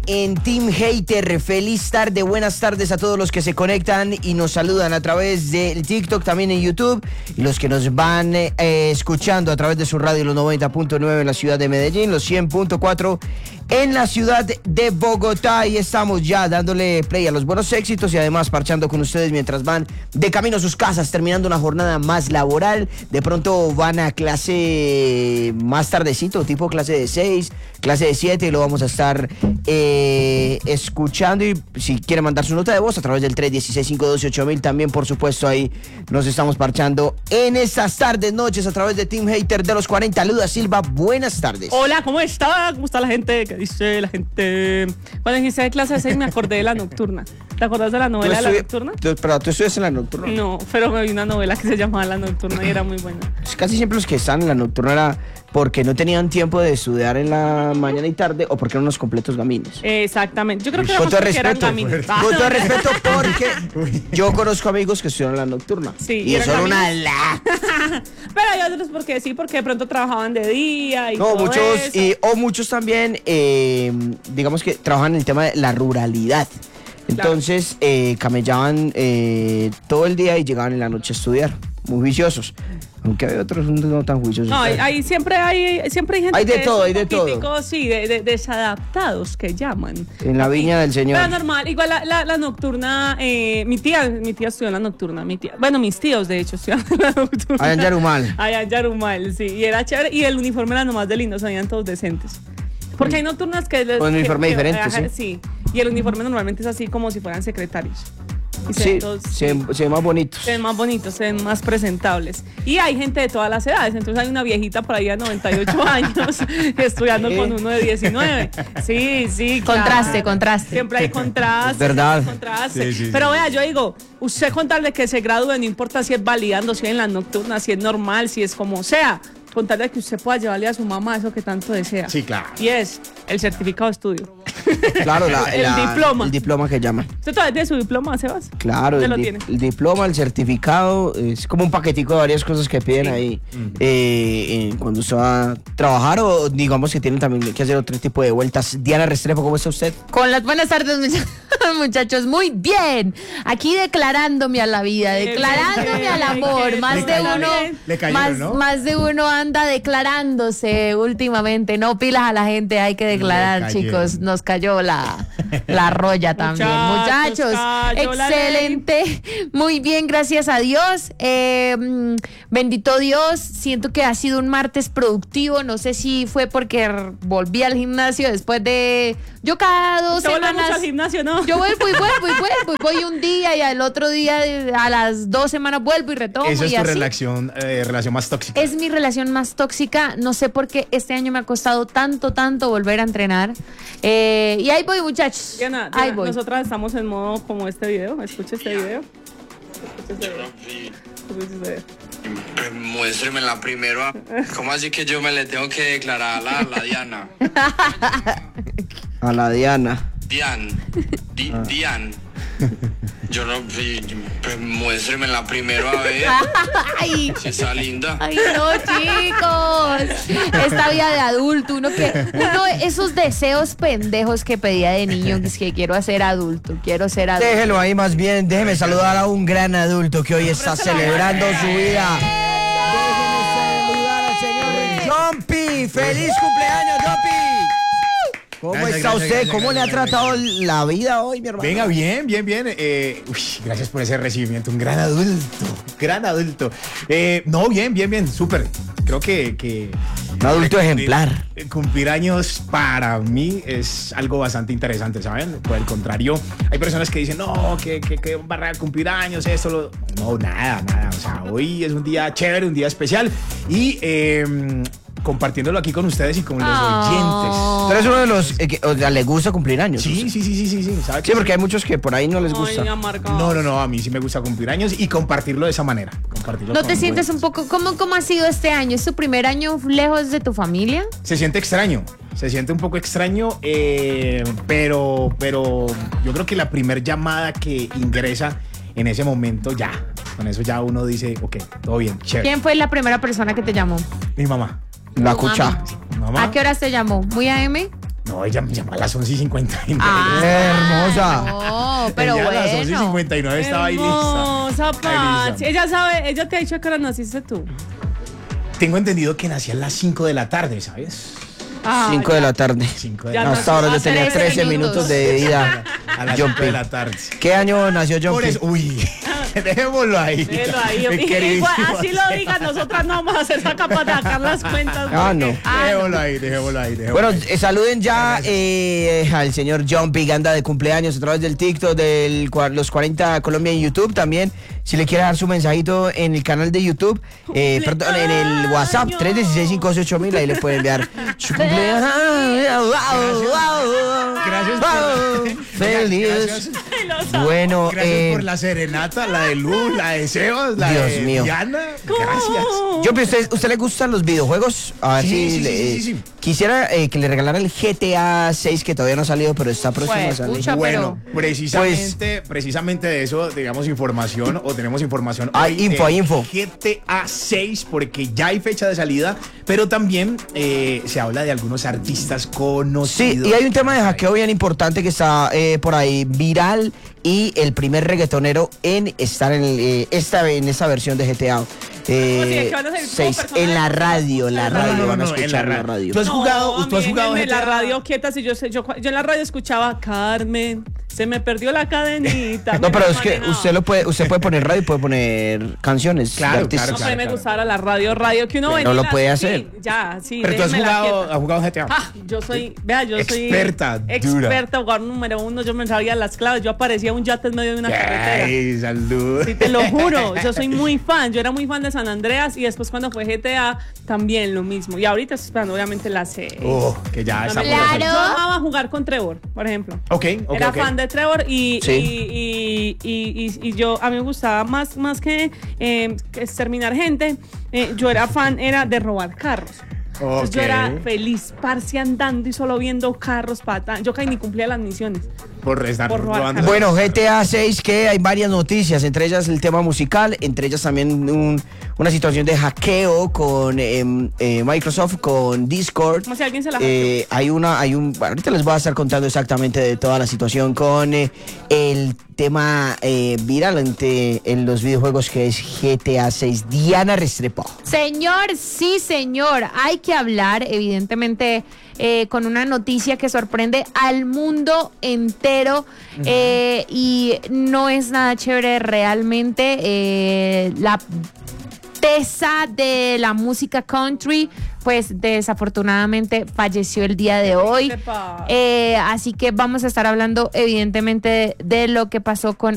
en Team Hater. Feliz tarde, buenas tardes a todos los que se conectan y nos saludan a través del TikTok, también en YouTube, y los que nos van escuchando a través de su radio, los 90.9 en la ciudad de Medellín, los 100.4 en la ciudad de Bogotá. Y estamos ya dándole play a los buenos éxitos y además parchando con ustedes mientras van de camino a sus casas, terminando una jornada más laboral. De pronto van a clase más tardecito, tipo clase de 6, clase de 7, y lo vamos a estar escuchando. Y si quieren mandar su nota de voz a través del 316-512-8000, también por supuesto ahí nos estamos parchando en estas tardes, noches a través de Team Hater de los 40. Luda Silva, buenas tardes. Hola, ¿cómo está? ¿Cómo está la gente? ¿Qué dice la gente? Cuando dijiste de clase de 6 me acordé de La Nocturna. ¿Te acordás de la novela de La Nocturna? Pero ¿tú estudias en La Nocturna? No, pero me vi una novela que se llamaba La Nocturna y era muy buena. Casi siempre los que están en La Nocturna era porque no tenían tiempo de estudiar en la mañana y tarde o porque eran unos completos gamines. Exactamente. Yo creo que eran gamines. Con todo respeto, porque yo conozco amigos que estudiaron en La Nocturna. Sí, y eso era una Pero hay otros porque sí, porque de pronto trabajaban de día y no, todo muchos, eso. o muchos también, digamos que trabajan en el tema de la ruralidad. Entonces, camellaban todo el día y llegaban en la noche a estudiar. Muy juiciosos. Aunque hay otros no tan juiciosos. No, siempre hay gente hay de que todo, es hay de todo. Sí, de desadaptados que llaman. En la viña del Señor. Pero normal, igual la Nocturna, mi tía estudió en La Nocturna, bueno, mis tíos de hecho estudiaron en La Nocturna. Allá en Yarumal. Allá en Yarumal, sí, y era chévere, y el uniforme era nomás de lindo, salían todos decentes. Porque hay nocturnas que... Con un uniforme diferente, sí. Y el uniforme normalmente es así como si fueran secretarios. Y se ven más bonitos. Se ven más bonitos, se ven más presentables. Y hay gente de todas las edades. Entonces hay una viejita por ahí de 98 años estudiando con uno de 19. Sí. Contraste. Siempre hay contraste. ¿Verdad? Sí. Pero vea, yo digo, usted con tal de que se gradúe, no importa si es validando, si es en la nocturna, si es normal, si es como sea, con tal de que usted pueda llevarle a su mamá eso que tanto desea. Sí, claro. Y es el certificado de estudio. Claro, el diploma. El diploma que llaman. ¿Usted todavía tiene su diploma, Sebas? Claro, el diploma, el certificado, es como un paquetico de varias cosas que piden ahí cuando usted va a trabajar, o digamos que tienen también que hacer otro tipo de vueltas. Diana Restrepo, ¿cómo está usted? Con las buenas tardes, muchachos, muy bien. Aquí declarándome a la vida, declarándome al amor. Más de uno anda declarándose últimamente. No pilas a la gente, hay que declarar, chicos. Nos cayó la roya también. Muchachos, excelente. Muy bien, gracias a Dios. Bendito Dios. Siento que ha sido un martes productivo. No sé si fue porque volví al gimnasio después de... Yo cada 2 semanas... mucho al gimnasio, ¿no? Yo vuelvo. Voy un día y al otro día, a las 2 semanas vuelvo y retomo. Esa es y tu así. relación más tóxica. Es mi relación más tóxica. No sé por qué este año me ha costado tanto volver a entrenar. Y ahí voy, muchachos. Diana, ahí voy. Nosotras estamos en modo como este video. Escucha este video. Muéstremela primero. ¿Cómo así que yo me le tengo que declarar a la Diana? A la Diana. Dian. Yo no... Pues muéstremela primero a ver. Ay. Si está linda. Ay, no, chicos. Esta vida de adulto, uno esos deseos pendejos que pedía de niño, es que quiero ser adulto. Déjelo ahí más bien, déjeme saludar a un gran adulto que hoy está celebrando su vida. Déjeme saludar al señor Jumpy. ¡Feliz cumpleaños, Jumpy! ¿Cómo está usted? ¿Cómo le ha tratado la vida hoy, mi hermano? Venga, bien. Gracias por ese recibimiento. Un gran adulto. No, bien, súper. Creo que un adulto ejemplar. Cumplir años para mí es algo bastante interesante, ¿saben? Por el contrario, hay personas que dicen, no, que barra cumplir años, No, nada. O sea, hoy es un día chévere, un día especial. Y compartiéndolo aquí con ustedes y con los oyentes. Tú eres uno de los que le gusta cumplir años. Sí. ¿Sabes? Sí, porque hay muchos que por ahí no les gusta. No, a mí sí me gusta cumplir años y compartirlo de esa manera. ¿No te sientes un poco... ¿Cómo ha sido este año? ¿Es tu primer año lejos de tu familia? Se siente extraño. Se siente un poco extraño, pero yo creo que la primer llamada que ingresa en ese momento ya, con eso ya uno dice, ok, todo bien, chévere. ¿Quién fue la primera persona que te llamó? Mi mamá. La cucha. ¿Mamá? ¿A qué horas te llamó? ¿Muy AM? No, ella me llamó a las 11:59. Hermosa. No, pero ella bueno. a las 11:59 estaba ahí lista. Hermosa, Pachi. Ahí lista. Ella sabe, ella te ha dicho que ahora naciste tú. Tengo entendido que nací a las 5 de la tarde, ¿sabes? 5 de la tarde. 5 de Ya la no. tarde. Hasta ahora yo tenía 13 13 minutos de vida. A las John 5 de P. la tarde. ¿Qué año nació John Por P? eso, uy, dejémoslo ahí. Velo ahí. Mi queridísimo Así lo Seba. digan, nosotras no vamos a hacer esa capaz de sacar las cuentas. Ah, no. Dejémoslo ahí, dejémoslo ahí. Bueno, saluden ya al señor John P. que anda de cumpleaños a través del TikTok de los 40 Colombia en YouTube también. Si le quiere dar su mensajito en el canal de YouTube, perdón, en el WhatsApp 316-58000, ahí le puede enviar su cumpleaños. Gracias por- Feliz. Gracias. Bueno, Gracias por la serenata, la de Luz, la de Sebas, la Dios de mío. Diana. Gracias. John P, ¿usted le gustan los videojuegos? A ver Sí, si sí, le- sí, sí. quisiera que le regalara el GTA 6 que todavía no ha salido, pero está próximo a Pues, salir. pucha, Bueno, pero- precisamente de eso, digamos, información, o tenemos información. Hay hoy info, de hay info. GTA 6, porque ya hay fecha de salida, pero también se habla de algunos artistas Sí, conocidos. y hay un tema de hackeo bien importante que está por ahí viral y el primer reggaetonero en estar en esta versión de GTA sí, es que van a salir como 6 personas en la de- radio, No, van a en escuchar la la radio. ¿Tú has jugado, tú has jugado en la GTA? radio quieta, si yo en la radio escuchaba Carmen, se me perdió la cadenita. No, pero me es que manejaba. usted puede poner radio y puede poner canciones Claro, de artistas. No, claro, pues me claro. gustara la radio que uno Pero venía. lo puede sí, hacer. ya, sí. Pero tú has déjemela jugado, quieta. has jugado GTA. Ah, yo soy Experta, dura. experta, jugador número 1, yo me sabía las claves, yo aparecía un yate en medio de una carretera. Ay, salud. Sí, te lo juro, yo soy muy fan, yo era muy fan de San Andreas y después cuando fue GTA también lo mismo. Y ahorita estoy esperando obviamente la serie. Que ya está por Claro. salir. Yo amaba jugar con Trevor, por ejemplo. Ok, Era ok. fan de Trevor y Sí. y yo, a mí me gustaba más que exterminar gente, yo era fan de robar carros. Entonces yo era feliz, parce andando y solo viendo carros, yo casi ni cumplía las misiones. Por estar Por robar robando. Bueno, GTA 6 que hay varias noticias, entre ellas el tema musical, entre ellas también una situación de hackeo con Microsoft, con Discord. Como si alguien se la hackeó. Bueno, ahorita les voy a estar contando exactamente de toda la situación con el tema viral en los videojuegos que es GTA 6. Diana Restrepo. Señor, sí, señor. Hay que hablar, evidentemente, con una noticia que sorprende al mundo entero y no es nada chévere realmente. La tesa de la música country, pues desafortunadamente falleció el día de hoy. ¿Qué pasa? Así que vamos a estar hablando evidentemente de lo que pasó con